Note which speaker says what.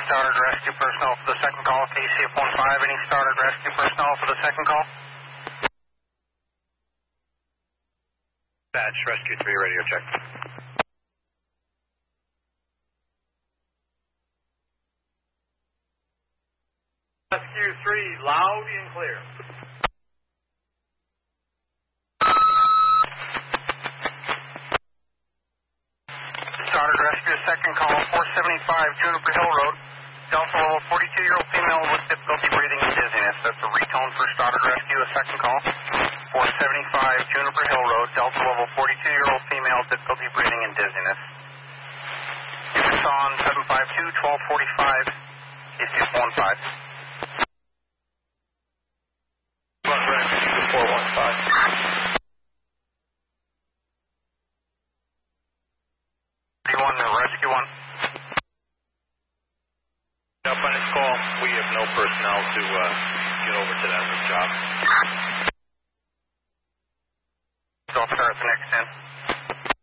Speaker 1: started rescue personnel for the second call. KCF-15, any started rescue personnel for the second call?
Speaker 2: Dispatch, Rescue 3, radio check.
Speaker 3: Rescue 3, loud and clear.
Speaker 1: Started rescue, second call, 475 Juniper Hill Road. Delta level, 42-year-old female with difficulty breathing and dizziness. That's a retone for started rescue, a second call. 475 Juniper Hill Road, Delta level, 42-year-old female, difficulty breathing and dizziness. Units on 752-1245, KCF-15.
Speaker 3: Rescue 415.
Speaker 1: 31 to rescue 1.
Speaker 2: Up on this call, we have no personnel to get over to that job.
Speaker 1: So I'll start the next 10.